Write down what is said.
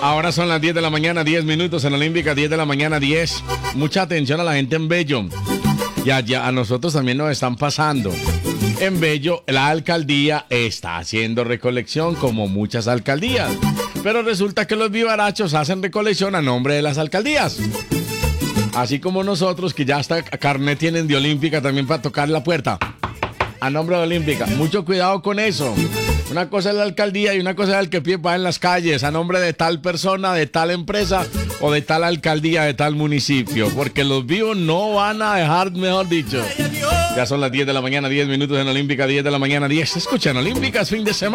Ahora son las 10 de la mañana, 10 minutos en Olímpica, 10 de la mañana, 10. Mucha atención a la gente en Bello. Ya a nosotros también nos están pasando. En Bello, la alcaldía está haciendo recolección como muchas alcaldías. Pero resulta que los vivarachos hacen recolección a nombre de las alcaldías. Así como nosotros, que ya hasta carnet tienen de Olímpica también para tocar la puerta. A nombre de Olímpica. Mucho cuidado con eso. Una cosa es la alcaldía y una cosa es el que va en las calles a nombre de tal persona, de tal empresa o de tal alcaldía, de tal municipio. Porque los vivos no van a dejar, mejor dicho. Ya son las 10 de la mañana, 10 minutos en Olímpica, 10 de la mañana, 10. Escuchan, Olímpica es fin de semana.